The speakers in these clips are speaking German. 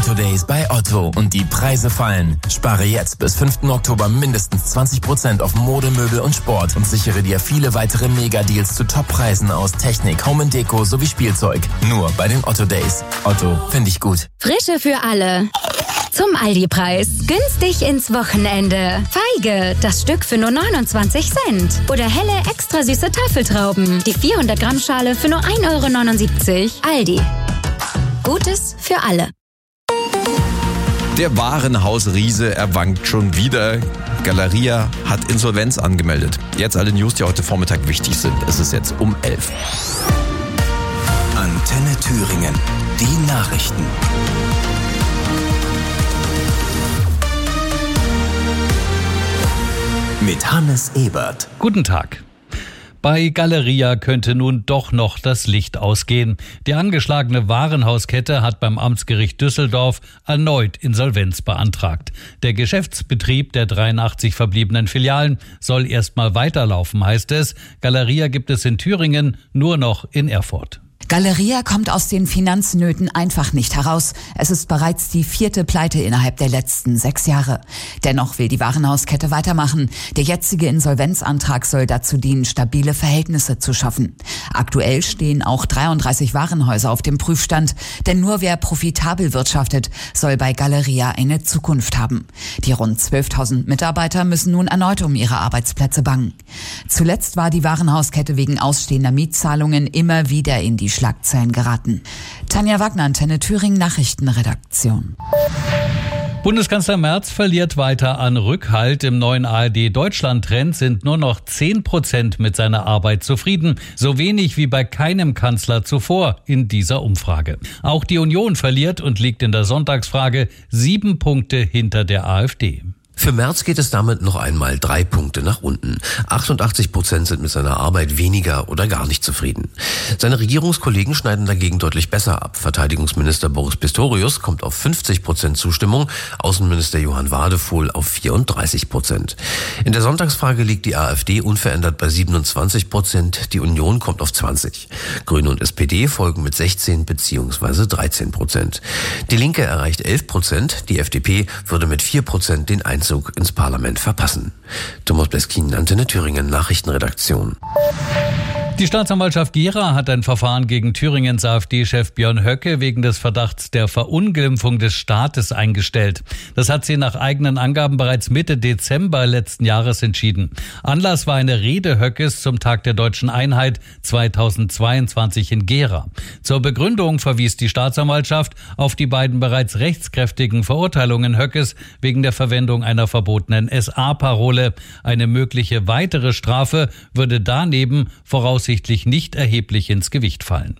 Otto Days bei Otto und die Preise fallen. Spare jetzt bis 5. Oktober mindestens 20% auf Mode, Möbel und Sport und sichere dir viele weitere Mega-Deals zu Top-Preisen aus Technik, Home & Deko sowie Spielzeug. Nur bei den Otto Days. Otto, finde ich gut. Frische für alle. Zum Aldi-Preis. Günstig ins Wochenende. Feige, das Stück für nur 29 Cent. Oder helle, extra süße Tafeltrauben. Die 400 Gramm Schale für nur 1,79 €. Aldi. Gutes für alle. Der Warenhausriese erwankt schon wieder. Galeria hat Insolvenz angemeldet. Jetzt alle News, die heute Vormittag wichtig sind. Es ist jetzt um 11. Antenne Thüringen. Die Nachrichten. Mit Hannes Ebert. Guten Tag. Bei Galeria könnte nun doch noch das Licht ausgehen. Die angeschlagene Warenhauskette hat beim Amtsgericht Düsseldorf erneut Insolvenz beantragt. Der Geschäftsbetrieb der 83 verbliebenen Filialen soll erstmal weiterlaufen, heißt es. Galeria gibt es in Thüringen, nur noch in Erfurt. Galeria kommt aus den Finanznöten einfach nicht heraus. Es ist bereits die 4. Pleite innerhalb der letzten 6 Jahre. Dennoch will die Warenhauskette weitermachen. Der jetzige Insolvenzantrag soll dazu dienen, stabile Verhältnisse zu schaffen. Aktuell stehen auch 33 Warenhäuser auf dem Prüfstand. Denn nur wer profitabel wirtschaftet, soll bei Galeria eine Zukunft haben. Die rund 12.000 Mitarbeiter müssen nun erneut um ihre Arbeitsplätze bangen. Zuletzt war die Warenhauskette wegen ausstehender Mietzahlungen immer wieder in die Schlagzeilen geraten. Tanja Wagner, Antenne Thüringen, Nachrichtenredaktion. Bundeskanzler Merz verliert weiter an Rückhalt. Im neuen ARD-Deutschland-Trend sind nur noch 10% mit seiner Arbeit zufrieden. So wenig wie bei keinem Kanzler zuvor in dieser Umfrage. Auch die Union verliert und liegt in der Sonntagsfrage 7 Punkte hinter der AfD. Für Merz geht es damit noch einmal 3 Punkte nach unten. 88% sind mit seiner Arbeit weniger oder gar nicht zufrieden. Seine Regierungskollegen schneiden dagegen deutlich besser ab. Verteidigungsminister Boris Pistorius kommt auf 50% Zustimmung, Außenminister Johann Wadefuhl auf 34%. In der Sonntagsfrage liegt die AfD unverändert bei 27%, die Union kommt auf 20%. Grüne und SPD folgen mit 16 bzw. 13%. Die Linke erreicht 11%, die FDP würde mit 4% den Einzug ins Parlament verpassen. Thomas Bleskin, Antenne Thüringen, Nachrichtenredaktion. Die Staatsanwaltschaft Gera hat ein Verfahren gegen Thüringens AfD-Chef Björn Höcke wegen des Verdachts der Verunglimpfung des Staates eingestellt. Das hat sie nach eigenen Angaben bereits Mitte Dezember letzten Jahres entschieden. Anlass war eine Rede Höckes zum Tag der Deutschen Einheit 2022 in Gera. Zur Begründung verwies die Staatsanwaltschaft auf die beiden bereits rechtskräftigen Verurteilungen Höckes wegen der Verwendung einer verbotenen SA-Parole. Eine mögliche weitere Strafe würde daneben voraussichtlich nicht erheblich ins Gewicht fallen.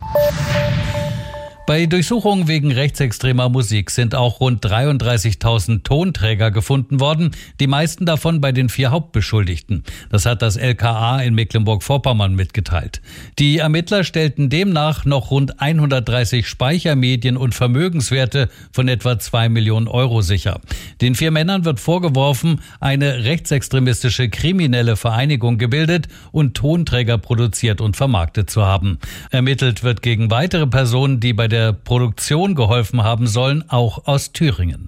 Bei Durchsuchungen wegen rechtsextremer Musik sind auch rund 33.000 Tonträger gefunden worden, die meisten davon bei den 4 Hauptbeschuldigten. Das hat das LKA in Mecklenburg-Vorpommern mitgeteilt. Die Ermittler stellten demnach noch rund 130 Speichermedien und Vermögenswerte von etwa 2 Millionen € sicher. Den 4 Männern wird vorgeworfen, eine rechtsextremistische kriminelle Vereinigung gebildet und Tonträger produziert und vermarktet zu haben. Ermittelt wird gegen weitere Personen, die bei der Produktion geholfen haben sollen, auch aus Thüringen.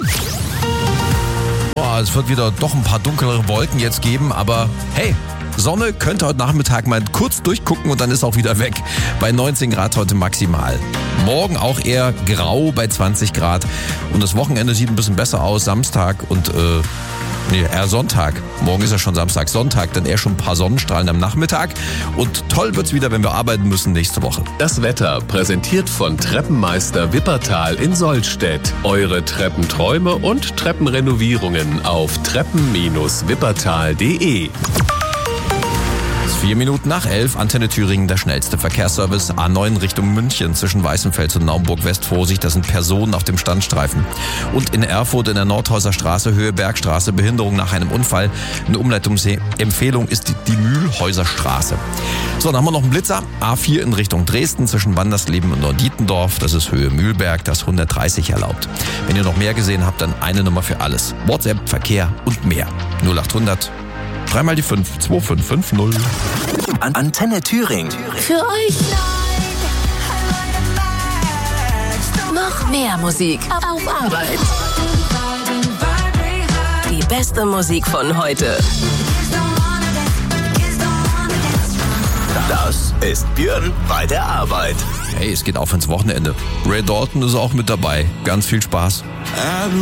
Es wird wieder doch ein paar dunklere Wolken jetzt geben, aber hey, Sonne könnte heute Nachmittag mal kurz durchgucken und dann ist auch wieder weg. Bei 19 Grad heute maximal. Morgen auch eher grau bei 20 Grad. Und das Wochenende sieht ein bisschen besser aus. Samstag und eher Sonntag. Morgen ist ja schon Samstag, Sonntag, dann eher schon ein paar Sonnenstrahlen am Nachmittag. Und toll wird's wieder, wenn wir arbeiten müssen nächste Woche. Das Wetter präsentiert von Treppenmeister Wippertal in Sollstedt. Eure Treppenträume und Treppenrenovierungen auf treppen-wippertal.de. 4 Minuten nach 11, Antenne Thüringen, der schnellste Verkehrsservice. A9 Richtung München zwischen Weißenfels und Naumburg-West. Vorsicht, das sind Personen auf dem Standstreifen. Und in Erfurt in der Nordhäuser Straße, Höhe Bergstraße, Behinderung nach einem Unfall. Eine Umleitungsempfehlung ist die Mühlhäuser Straße. So, dann haben wir noch einen Blitzer. A4 in Richtung Dresden zwischen Wandersleben und Norddietendorf. Das ist Höhe Mühlberg, das 130 erlaubt. Wenn ihr noch mehr gesehen habt, dann eine Nummer für alles. WhatsApp, Verkehr und mehr. 0800 3 mal die 5 2550. Antenne Thüringen. Für euch. Noch Mehr Musik auf Arbeit. Die beste Musik von heute. Das ist Björn bei der Arbeit. Hey, es geht auf ins Wochenende. Ray Dalton ist auch mit dabei. Ganz viel Spaß.